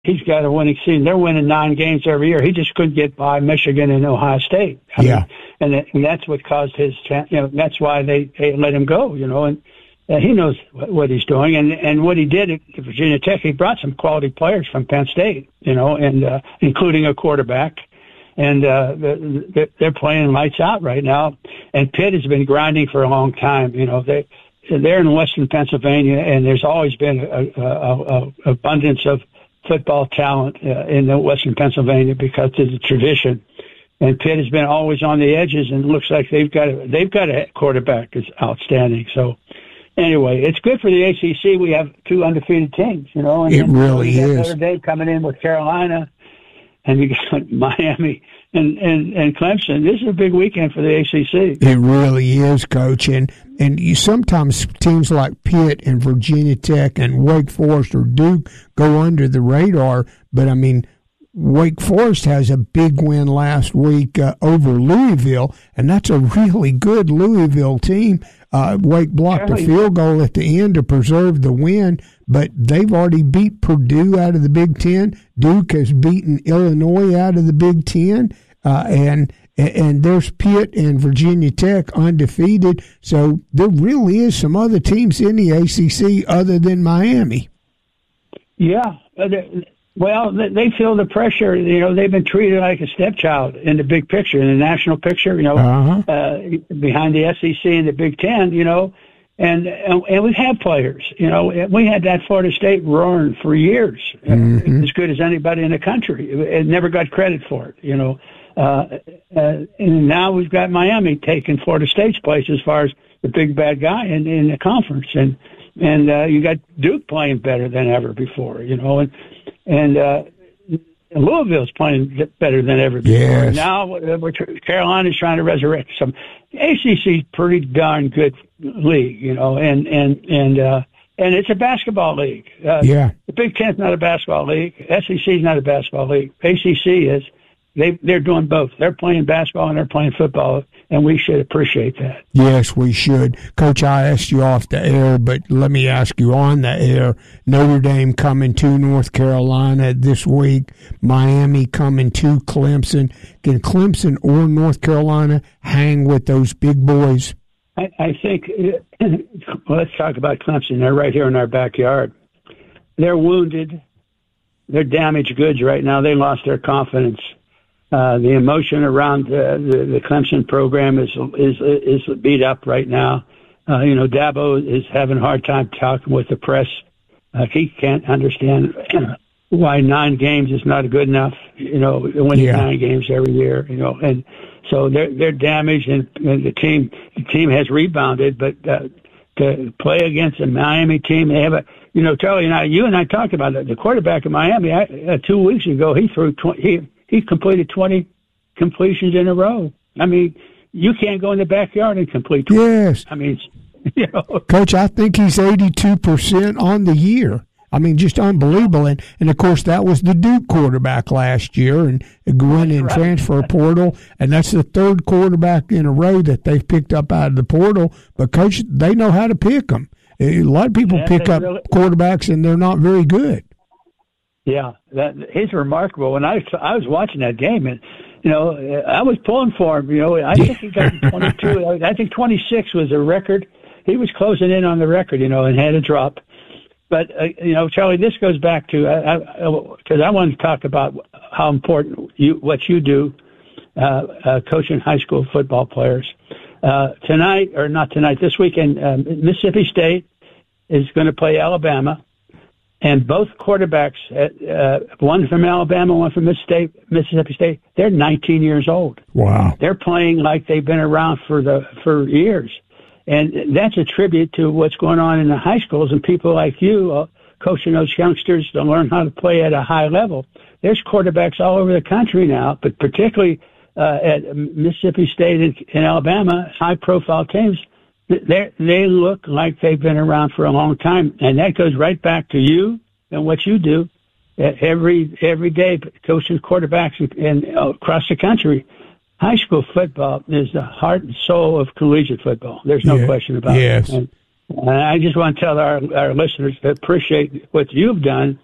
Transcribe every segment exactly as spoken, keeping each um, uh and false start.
he's got a winning season. They're winning nine games every year. He just couldn't get by Michigan and Ohio State. I yeah. mean, and, that, and that's what caused his, you know, that's why they, they let him go, you know, and uh, he knows what he's doing. And, and what he did at Virginia Tech, he brought some quality players from Penn State, you know, and uh, including a quarterback. And uh, they're playing lights out right now. And Pitt has been grinding for a long time. You know, they, they're in Western Pennsylvania, and there's always been a, a, a, a abundance of football talent uh, in the Western Pennsylvania because it's a tradition. And Pitt has been always on the edges, and it looks like they've got a, they've got a quarterback that's outstanding. So anyway, it's good for the A C C. We have two undefeated teams, you know. And it really is. Notre Dame coming in with Carolina, and you got Miami and, and, and Clemson. This is a big weekend for the A C C. It really is, Coach. And, and you sometimes teams like Pitt and Virginia Tech and Wake Forest or Duke go under the radar. But, I mean, Wake Forest has a big win last week uh, over Louisville, and that's a really good Louisville team. Uh, Wake blocked a field goal at the end to preserve the win, but they've already beat Purdue out of the Big Ten. Duke has beaten Illinois out of the Big Ten, uh, and and there's Pitt and Virginia Tech undefeated. So there really is some other teams in the A C C other than Miami. Yeah, well, they feel the pressure. You know, they've been treated like a stepchild in the big picture, in the national picture. You know, uh-huh. uh, behind the S E C and the Big Ten. You know. And, and and we have players, you know. We had that Florida State roaring for years, mm-hmm. as good as anybody in the country. It never got credit for it, you know. Uh, uh, and now we've got Miami taking Florida State's place as far as the big bad guy in, in the conference, and and uh, you got Duke playing better than ever before, you know, and and uh, Louisville's playing better than ever before. Yes. Now we're, Carolina's trying to resurrect some. A C C's pretty darn good league, you know, and and and uh, and it's a basketball league. Uh, yeah. The Big Ten's not a basketball league. S E C's not a basketball league. A C C is. They they're doing both. They're playing basketball and they're playing football, and we should appreciate that. Yes, we should. Coach, I asked you off the air, but let me ask you on the air. Notre Dame coming to North Carolina this week. Miami coming to Clemson. Can Clemson or North Carolina hang with those big boys? I, I think, well, let's talk about Clemson. They're right here in our backyard. They're wounded. They're damaged goods right now. They lost their confidence. Uh, the emotion around uh, the, the Clemson program is is is beat up right now. Uh, you know, Dabo is having a hard time talking with the press. Uh, he can't understand why nine games is not good enough. You know, winning yeah. nine games every year. You know, and so they're they're damaged, and, and the team the team has rebounded, but uh, to play against a Miami team, they have a. You know, Charlie and I, you and I talked about it. The quarterback of Miami I, uh, two weeks ago, he threw twenty. He, He completed twenty completions in a row. I mean, you can't go in the backyard and complete twenty. Yes. I mean, you know. Coach, I think he's eighty-two percent on the year. I mean, just unbelievable. And, and of course, that was the Duke quarterback last year and went in right. transfer portal. And that's the third quarterback in a row that they've picked up out of the portal. But, Coach, they know how to pick them. A lot of people yeah, pick up really, quarterbacks, and they're not very good. Yeah, that he's remarkable. And I, I was watching that game, and you know, I was pulling for him. You know, I think he got twenty-two. I think twenty-six was a record. He was closing in on the record, you know, and had a drop. But uh, you know, Charlie, this goes back to because I, I, I want to talk about how important you what you do, uh, uh, coaching high school football players. Uh, tonight, or not tonight, this weekend, uh, Mississippi State is going to play Alabama. And both quarterbacks, uh, one from Alabama, one from Mississippi State, Mississippi State, they're nineteen years old. Wow. They're playing like they've been around for the for years. And that's a tribute to what's going on in the high schools and people like you uh, coaching those youngsters to learn how to play at a high level. There's quarterbacks all over the country now, but particularly uh, at Mississippi State and, and Alabama, high-profile teams. They they look like they've been around for a long time, and that goes right back to you and what you do every every day, coaching quarterbacks and, and uh, across the country. High school football is the heart and soul of collegiate football. There's no yeah. question about yes. it. And, and I just want to tell our our listeners to appreciate what you've done,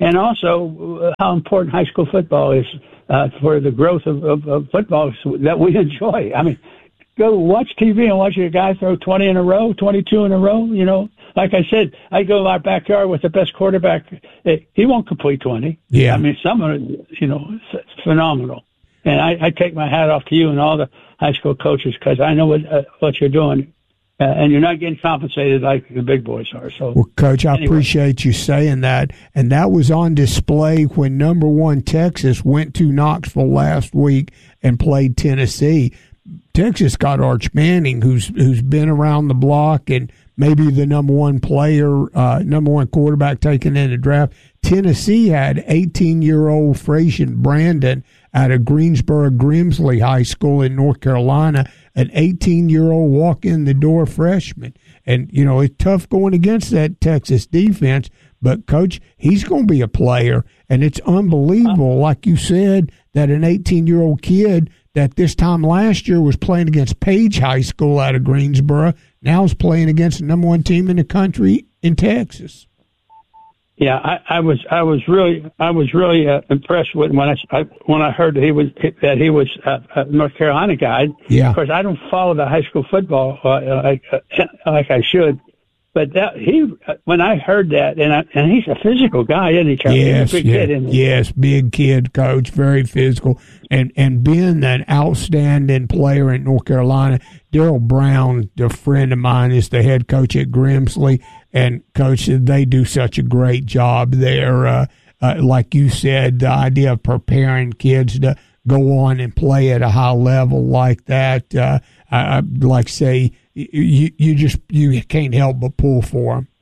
and also uh, how important high school football is uh, for the growth of, of, of football that we enjoy. I mean, go watch T V and watch a guy throw twenty in a row, twenty-two in a row. You know, like I said, I go to our backyard with the best quarterback. He won't complete twenty. Yeah. I mean, some are, you know, it's phenomenal. And I, I take my hat off to you and all the high school coaches because I know what uh, what you're doing. Uh, and you're not getting compensated like the big boys are. So, well, Coach, I anyway. appreciate you saying that. And that was on display when number one Texas went to Knoxville last week and played Tennessee. Texas got Arch Manning, who's who's been around the block and maybe the number one player, uh, number one quarterback taken in the draft. Tennessee had eighteen-year-old Frasian Brandon out of Greensboro Grimsley High School in North Carolina, an eighteen-year-old walk-in-the-door freshman. And, you know, it's tough going against that Texas defense, but, Coach, he's going to be a player. And it's unbelievable, like you said, that an eighteen-year-old kid that this time last year was playing against Page High School out of Greensboro now is playing against the number one team in the country in Texas. Yeah, I, I was, I was really, I was really uh, impressed with when I, I when I heard that he was that he was a, a North Carolina guy. Yeah, of course, I don't follow the high school football uh, like uh, like I should, but that he when I heard that, and I, and he's a physical guy, isn't he, Charlie? Yes, he's a big yeah, kid, isn't he? yes, big kid, Coach, very physical, and and being an outstanding player in North Carolina. Daryl Brown, a friend of mine, is the head coach at Grimsley. And, Coach, they do such a great job there. Uh, uh, like you said, the idea of preparing kids to go on and play at a high level like that, uh, I, I like say, you you just you can't help but pull for them.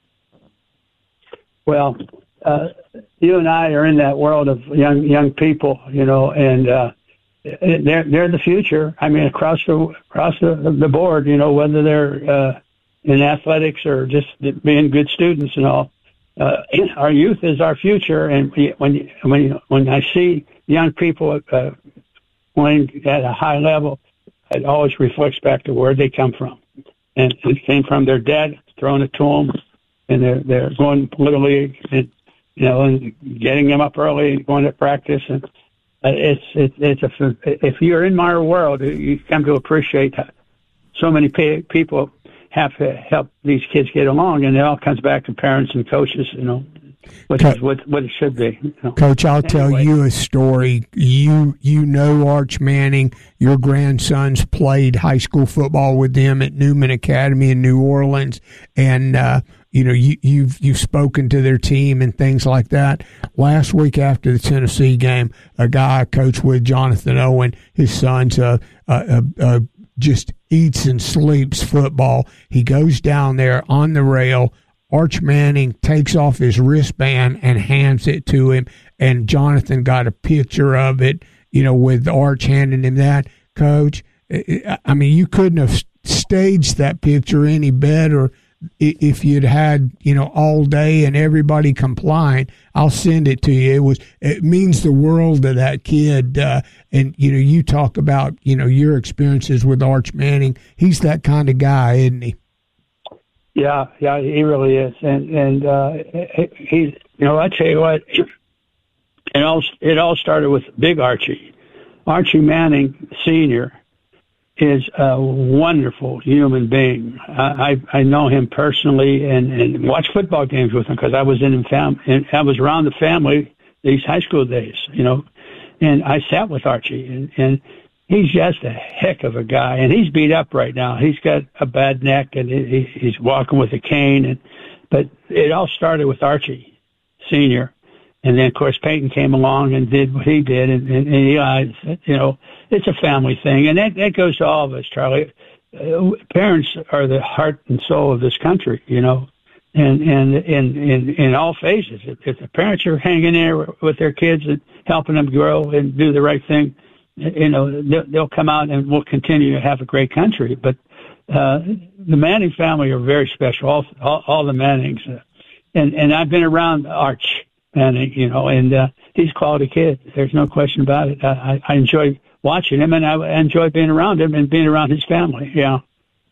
Well, uh, you and I are in that world of young young people, you know, and uh, they're they're the future. I mean, across the across the, the board, you know, whether they're uh, in athletics or just being good students and all. Uh, our youth is our future, and when when when I see young people uh, playing at a high level, it always reflects back to where they come from, and it came from their dad throwing it to them, and they're they're going little league, and you know, and getting them up early, and going to practice, and uh, it's it's it's a if you're in my world, you come to appreciate so many pay, people have to help these kids get along, and it all comes back to parents and coaches, you know, which Co- is what, what it should be. You know? Coach, I'll anyway. tell you a story. You you know Arch Manning. Your grandsons played high school football with them at Newman Academy in New Orleans, and uh, you know you, you've you've spoken to their team and things like that. Last week after the Tennessee game, a guy I coached with, Jonathan Owen, his son's a, a, a, a just eats and sleeps football. He goes down there on the rail. Arch Manning takes off his wristband and hands it to him, and Jonathan got a picture of it, you know, with Arch handing him that. Coach, I mean, you couldn't have staged that picture any better if you'd had, you know, all day and everybody complying. I'll send it to you. It was, it means the world to that kid. Uh, and, you know, you talk about, you know, your experiences with Arch Manning. He's that kind of guy, isn't he? Yeah, yeah, he really is. And, and, uh, he's, you know, I tell you what, it all, it all started with Big Archie. Archie Manning Senior is a wonderful human being. I, I, I know him personally and, and watch football games with him because I was in fam- and I was around the family these high school days, you know, and I sat with Archie, and, and he's just a heck of a guy, and he's beat up right now. He's got a bad neck, and he, he's walking with a cane, and but it all started with Archie Senior. And then, of course, Peyton came along and did what he did, and, and, and Eli, you know, it's a family thing. And that, that goes to all of us, Charlie. Uh, parents are the heart and soul of this country, you know, and and in in, in all phases. If, if the parents are hanging there with their kids and helping them grow and do the right thing, you know, they'll, they'll come out and we'll continue to have a great country. But uh, the Manning family are very special, all, all, all the Mannings. Uh, and, and I've been around Arch Manning, you know, and uh, he's a quality kid. There's no question about it. I, I enjoy watching him, and I enjoy being around him and being around his family. Yeah.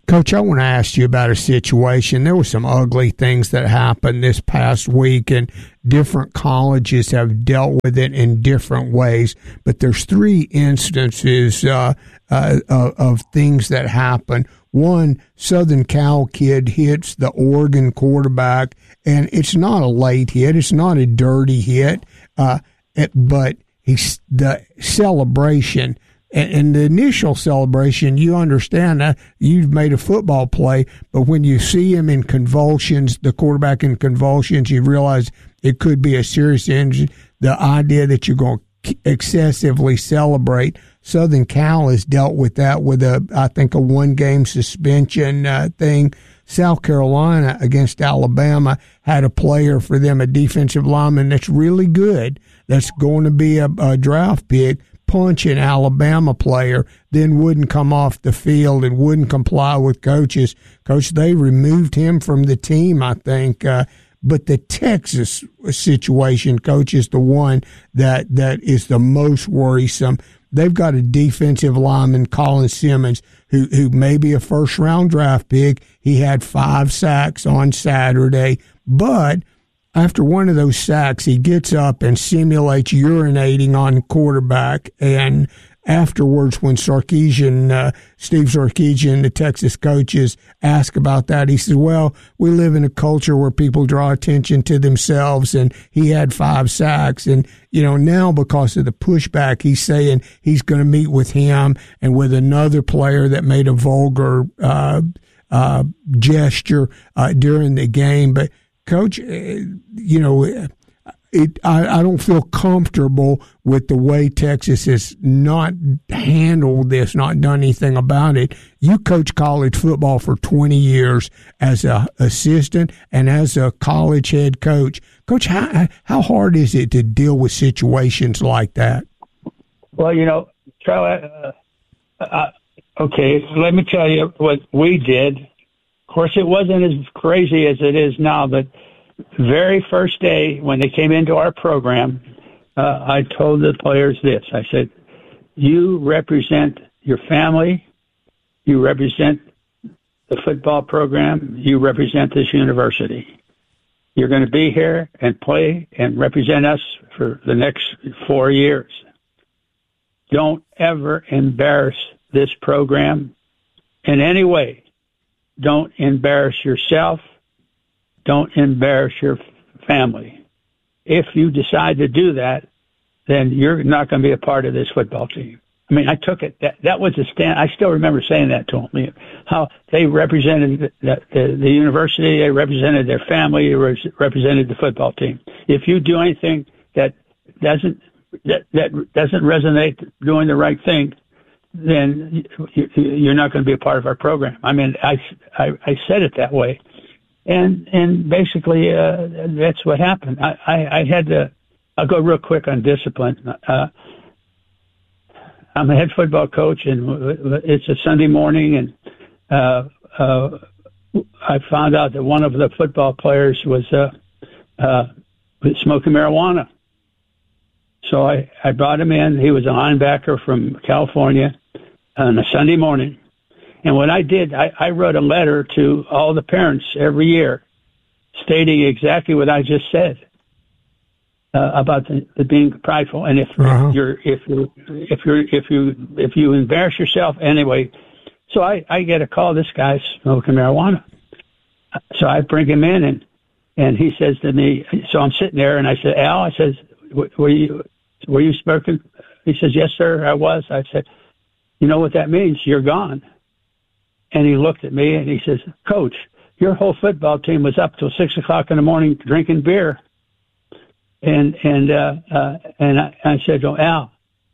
Coach, I want to ask you about a situation. There were some ugly things that happened this past week, and different colleges have dealt with it in different ways. But there's three instances uh, uh, of, of things that happen. One, Southern Cal kid hits the Oregon quarterback, and it's not a late hit. It's not a dirty hit, uh, it, but he's, the celebration – and the initial celebration, you understand that you've made a football play, but when you see him in convulsions, the quarterback in convulsions, you realize it could be a serious injury. The idea that you're going to excessively celebrate. Southern Cal has dealt with that with a, I think, a one-game suspension uh, thing. South Carolina against Alabama had a player for them, a defensive lineman that's really good, that's going to be a, a draft pick, punch an Alabama player, then wouldn't come off the field and wouldn't comply with coaches. Coach, they removed him from the team, I think. Uh, but the Texas situation, Coach, is the one that, that is the most worrisome. They've got a defensive lineman, Colin Simmons, who, who may be a first-round draft pick. He had five sacks on Saturday, but after one of those sacks, he gets up and simulates urinating on quarterback. And afterwards, when Sarkisian, uh, Steve Sarkisian, the Texas coaches, ask about that, he says, well, we live in a culture where people draw attention to themselves, and he had five sacks. And, you know, now because of the pushback, he's saying he's going to meet with him and with another player that made a vulgar uh, uh, gesture uh, during the game. But Coach, you know, it, I, I don't feel comfortable with the way Texas has not handled this, not done anything about it. You coach college football for twenty years as an assistant and as a college head coach. Coach, how, how hard is it to deal with situations like that? Well, you know, Charlie, uh, uh, okay, let me tell you what we did. Of course, it wasn't as crazy as it is now, but very first day when they came into our program, uh, I told the players this. I said, you represent your family, you represent the football program, you represent this university. You're going to be here and play and represent us for the next four years. Don't ever embarrass this program in any way. Don't embarrass yourself. Don't embarrass your family. If you decide to do that, then you're not going to be a part of this football team. I mean, I took it. That, that was a stand. I still remember saying that to them. How they represented the, the, the university, they represented their family, they represented the football team. If you do anything that doesn't that, that doesn't resonate doing the right thing, then you, you're not going to be a part of our program. I mean, I, I, I said it that way. And and basically, uh, that's what happened. I, I, I had to, I'll go real quick on discipline. Uh, I'm a head football coach, and it's a Sunday morning, and uh, uh, I found out that one of the football players was uh, uh, smoking marijuana. So I, I brought him in. He was a linebacker from California on a Sunday morning. And what I did, I, I wrote a letter to all the parents every year stating exactly what I just said uh, about the, the being prideful. And if uh-huh. you're, if you, if you're, if you, if you embarrass yourself anyway. So I, I get a call, this guy's smoking marijuana. So I bring him in, and, and he says to me, so I'm sitting there and I said, Al, I says, were you, were you smoking? He says, yes, sir, I was. I said, you know what that means? You're gone. And he looked at me and he says, Coach, your whole football team was up till six o'clock in the morning drinking beer. And, and, uh, uh, and I, I said, oh, Al,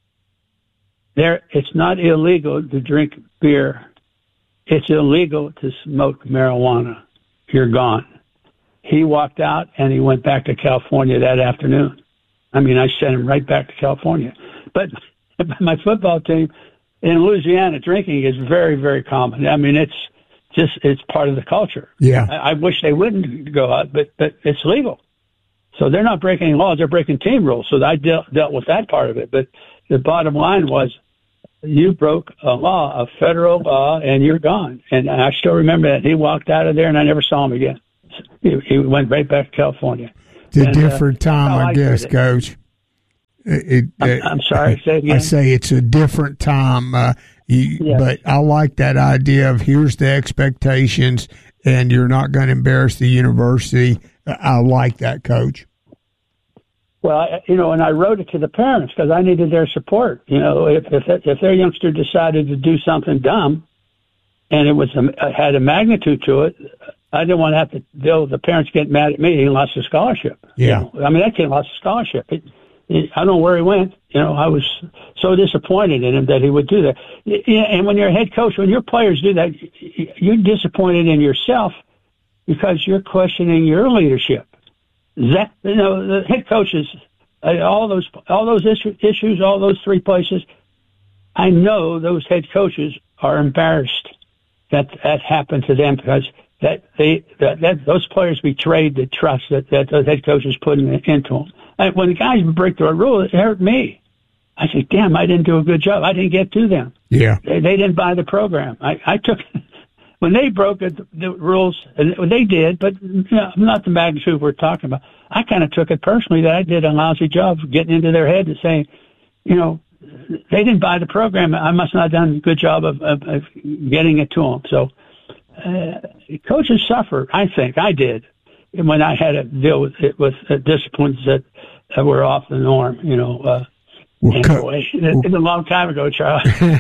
there, it's not illegal to drink beer. It's illegal to smoke marijuana. You're gone. He walked out and he went back to California that afternoon. I mean, I sent him right back to California. But my football team in Louisiana, drinking is very, very common. I mean, it's just, it's part of the culture. Yeah. I, I wish they wouldn't go out, but, but it's legal. So they're not breaking laws, they're breaking team rules. So I dealt, dealt with that part of it. But the bottom line was you broke a law, a federal law, and you're gone. And I still remember that. He walked out of there, and I never saw him again. He, he went right back to California. It's a and, different uh, time, I, I guess, Coach. It, it, I'm, I'm sorry, say it again. I say it's a different time, uh, you, yes. but I like that idea of here's the expectations, and you're not going to embarrass the university. I like that, Coach. Well, I, you know, and I wrote it to the parents because I needed their support. You know, if if, if their youngster decided to do something dumb, and it was a, had a magnitude to it, I didn't want to have to deal with the parents getting mad at me. He lost a scholarship. Yeah, you know? I mean, that kid lost a scholarship. It, it, I don't know where he went. You know, I was so disappointed in him that he would do that. And when you're a head coach, when your players do that, you're disappointed in yourself because you're questioning your leadership. That, you know, the head coaches, uh, all those, all those issue, issues, all those three places. I know those head coaches are embarrassed that that happened to them because that they that, that those players betrayed the trust that that those head coaches put in, into them. And when the guys break their rule, it hurt me. I said, "Damn, I didn't do a good job. I didn't get to them. Yeah, they, they didn't buy the program. I, I took." When they broke the, the rules, and they did, but you know, not the magnitude we're talking about. I kind of took it personally that I did a lousy job of getting into their head and saying, you know, they didn't buy the program. I must not have done a good job of, of, of getting it to them. So uh, coaches suffer, I think. I did when I had to deal with it with uh, disciplines that, that were off the norm, you know. Uh, Well, anyway, co- it's a long time ago, Charles.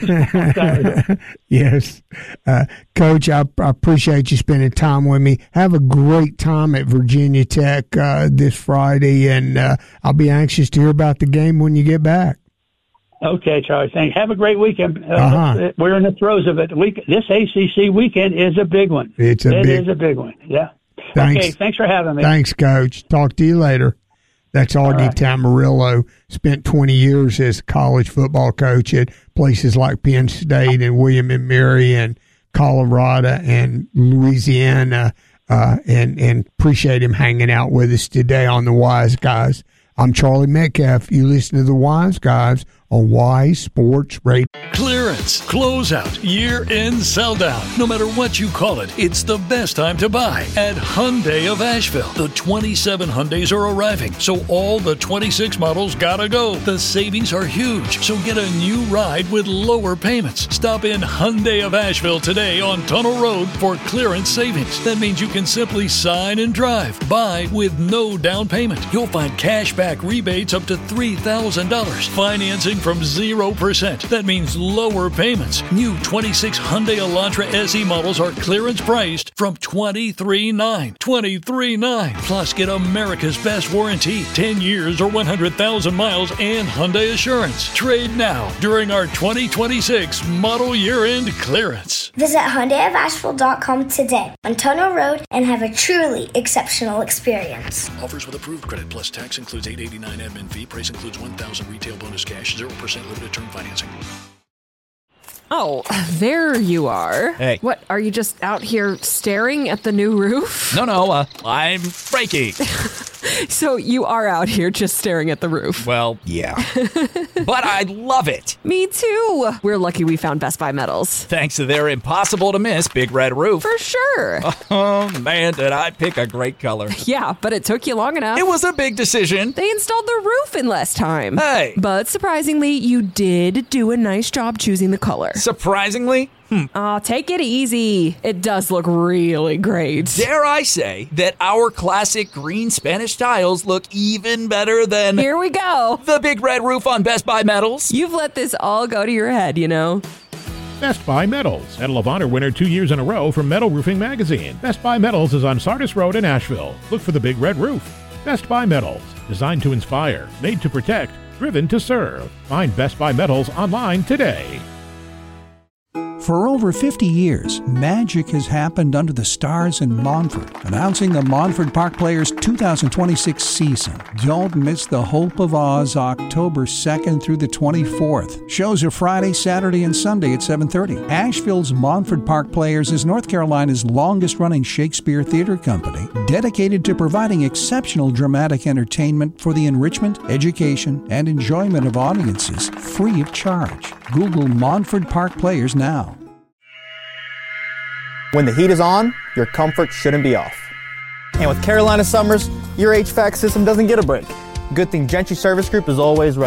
time ago. Yes. Uh, Coach, I, I appreciate you spending time with me. Have a great time at Virginia Tech uh, this Friday, and uh, I'll be anxious to hear about the game when you get back. Okay, Charlie. Thanks. Have a great weekend. Uh, uh-huh. We're in the throes of it. Week, this A C C weekend is a big one. It's a it big, is a big one, yeah. Thanks. Okay, thanks for having me. Thanks, Coach. Talk to you later. That's Augie right. Tamarillo. Spent twenty years as a college football coach at places like Penn State and William and Mary and Colorado and Louisiana, uh, and, and appreciate him hanging out with us today on The Wise Guys. I'm Charlie Metcalf. You listen to The Wise Guys on Wise Sports Radio. Clearance, closeout, year-end sell-down. No matter what you call it, it's the best time to buy at Hyundai of Asheville. The twenty-seven Hyundais are arriving, so all the twenty-six models gotta go. The savings are huge, so get a new ride with lower payments. Stop in Hyundai of Asheville today on Tunnel Road for clearance savings. That means you can simply sign and drive. Buy with no down payment. You'll find cashback rebates up to three thousand dollars. Financing from zero percent. That means lower payments. New twenty-six Hyundai Elantra S E models are clearance priced from twenty-three nine dollars. twenty-three nine dollars. Plus, get America's best warranty, ten years or one hundred thousand miles, and Hyundai Assurance. Trade now during our twenty twenty-six model year-end clearance. Visit Hyundai of Asheville dot com today on Tunnel Road and have a truly exceptional experience. Offers with approved credit plus tax includes eight dollars and eighty-nine cents admin fee. Price includes one thousand dollars retail bonus cash, zero percent limited term financing. Oh, there you are. Hey. What, are you just out here staring at the new roof? No, no, uh, I'm braking. So you are out here just staring at the roof? Well, yeah. But I love it. Me too. We're lucky we found Best Buy Metals. Thanks to their impossible-to-miss Big Red Roof. For sure. Oh, man, did I pick a great color. Yeah, but it took you long enough. It was a big decision. They installed the roof in less time. Hey. But surprisingly, you did do a nice job choosing the color. Surprisingly? Hmm. Oh, take it easy. It does look really great. Dare I say that our classic green Spanish tiles look even better than... Here we go. The Big Red Roof on Best Buy Metals. You've let this all go to your head, you know. Best Buy Metals, Medal of Honor winner two years in a row from Metal Roofing Magazine. Best Buy Metals is on Sardis Road in Asheville. Look for the Big Red Roof. Best Buy Metals, designed to inspire, made to protect, driven to serve. Find Best Buy Metals online today. For over fifty years, magic has happened under the stars in Montford. Announcing the Montford Park Players two thousand twenty-six season. Don't miss the Hope of Oz October second through the twenty-fourth. Shows are Friday, Saturday, and Sunday at seven thirty. Asheville's Montford Park Players is North Carolina's longest-running Shakespeare theater company, dedicated to providing exceptional dramatic entertainment for the enrichment, education, and enjoyment of audiences free of charge. Google Montford Park Players now. When the heat is on, your comfort shouldn't be off. And with Carolina Summers, your H V A C system doesn't get a break. Good thing Gentry Service Group is always ready.